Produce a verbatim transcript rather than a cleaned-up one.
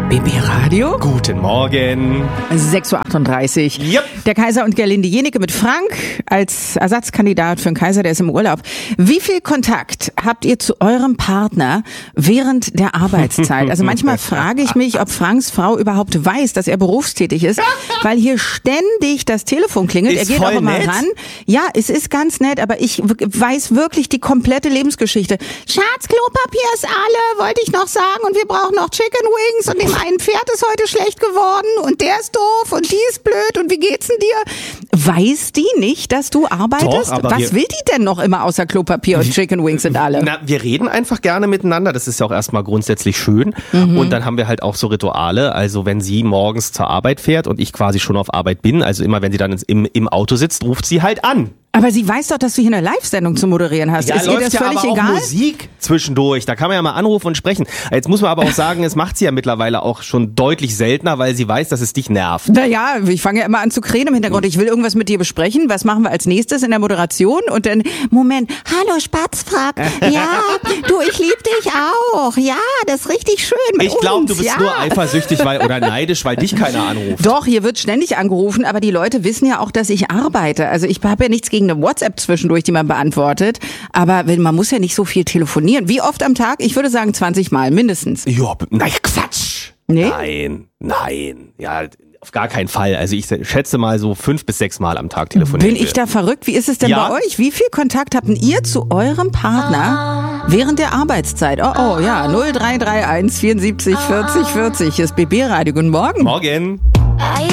B B Radio? Guten Morgen. sechs Uhr achtunddreißig. Yep. Der Kaiser und Gerlinde Jenecke mit Frank als Ersatzkandidat für den Kaiser, der ist im Urlaub. Wie viel Kontakt habt ihr zu eurem Partner während der Arbeitszeit? Also manchmal frage ich mich, ob Franks Frau überhaupt weiß, dass er berufstätig ist, weil hier ständig das Telefon klingelt. Ist er geht voll auch immer nett. ran. Ja, es ist ganz nett, aber ich w- weiß wirklich die komplette Lebensgeschichte. Schatz, Klopapier ist alle, wollte ich noch sagen, und wir brauchen noch Chicken Wings und dem einen Pferd ist heute schlecht geworden und der ist doof und die ist blöd und wie geht's denn dir? Weiß die nicht, dass du arbeitest? Doch, aber Was wir- will die denn noch immer außer Klopapier und Chicken Wings sind alle? Na, wir reden einfach gerne miteinander. Das ist ja auch erstmal grundsätzlich schön. Mhm. Und dann haben wir halt auch so Rituale. Also wenn sie morgens zur Arbeit fährt und ich quasi schon auf Arbeit bin, also immer wenn sie dann im, im Auto sitzt, ruft sie halt an. Aber sie weiß doch, dass du hier eine Live-Sendung zu moderieren hast. Ja, ist ihr läuft das ja völlig aber auch egal? Musik zwischendurch. Da kann man ja mal anrufen und sprechen. Jetzt muss man aber auch sagen, es macht sie ja mittlerweile auch schon deutlich seltener, weil sie weiß, dass es dich nervt. Naja, ich fange ja immer an zu krähen im Hintergrund. Ich will irgendwas mit dir besprechen. Was machen wir als nächstes in der Moderation? Und dann, Moment, hallo Spatzfrack. Ja, du, ich lieb dich auch. Ja, das ist richtig schön mit Ich glaube, du uns. bist ja. nur eifersüchtig weil, oder neidisch, weil dich keiner anruft. Doch, hier wird ständig angerufen, aber die Leute wissen ja auch, dass ich arbeite. Also ich habe ja nichts gegen eine WhatsApp zwischendurch, die man beantwortet. Aber man muss ja nicht so viel telefonieren. Wie oft am Tag? Ich würde sagen zwanzig Mal, mindestens. Ja, nein, Quatsch. Nee? Nein, nein. Ja, auf gar keinen Fall. Also ich schätze mal so fünf bis sechs Mal am Tag telefonieren. Bin ich wir. da verrückt? Wie ist es denn Ja. bei euch? Wie viel Kontakt habt ihr zu eurem Partner während der Arbeitszeit? Oh, oh, ja, null drei drei eins vierundsiebzig vierzig vierzig ist B B Radio. Guten Morgen. Morgen.